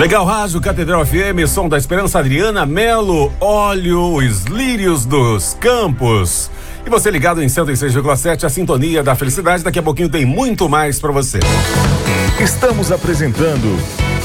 Legal Rádio, Catedral FM, Som da Esperança, Adriana Melo, Óleo, os lírios dos campos. E você ligado em 106,7, a sintonia da felicidade. Daqui a pouquinho tem muito mais pra você. Estamos apresentando